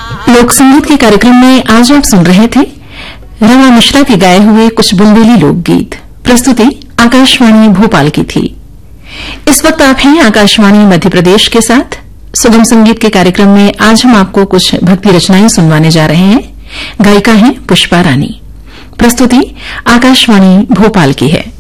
लोक संगीत के कार्यक्रम में आज आप सुन रहे थे रमा मिश्रा के गाए हुए कुछ बुंदेली लोकगीत। प्रस्तुति आकाशवाणी भोपाल की थी। इस वक्त आप हैं आकाशवाणी मध्य प्रदेश के साथ। सुगम संगीत के कार्यक्रम में आज हम आपको कुछ भक्ति रचनाएं सुनवाने जा रहे हैं। गायिका हैं पुष्पा रानी। प्रस्तुति आकाशवाणी भोपाल की है।